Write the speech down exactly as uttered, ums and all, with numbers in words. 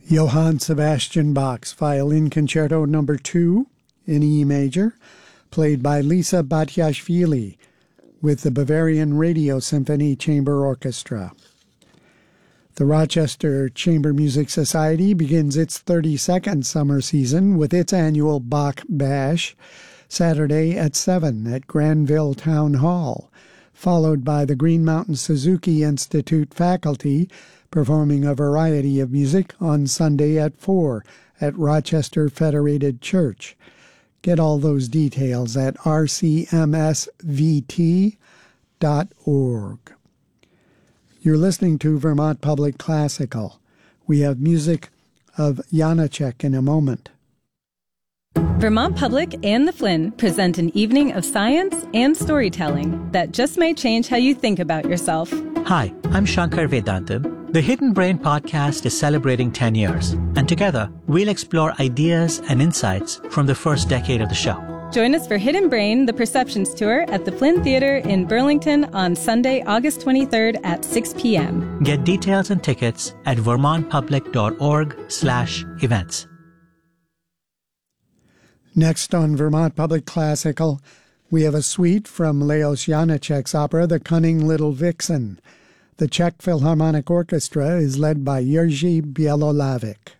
Johann Sebastian Bach's Violin Concerto Number two in E major, played by Lisa Batiashvili with the Bavarian Radio Symphony Chamber Orchestra. The Rochester Chamber Music Society begins its thirty-second summer season with its annual Bach Bash, Saturday at seven at Granville Town Hall, followed by the Green Mountain Suzuki Institute faculty performing a variety of music on Sunday at four at Rochester Federated Church. Get all those details at r c m s v t dot org. You're listening to Vermont Public Classical. We have music of Janacek in a moment. Vermont Public and the Flynn present an evening of science and storytelling that just may change how you think about yourself. Hi, I'm Shankar Vedantam. The Hidden Brain podcast is celebrating ten years, and together we'll explore ideas and insights from the first decade of the show. Join us for Hidden Brain, the Perceptions Tour at the Flynn Theater in Burlington on Sunday, August twenty-third at six p.m. Get details and tickets at vermontpublic.org slash events. Next on Vermont Public Classical, we have a suite from Leos Janacek's opera, The Cunning Little Vixen. The Czech Philharmonic Orchestra is led by Jerzy Bielolavic.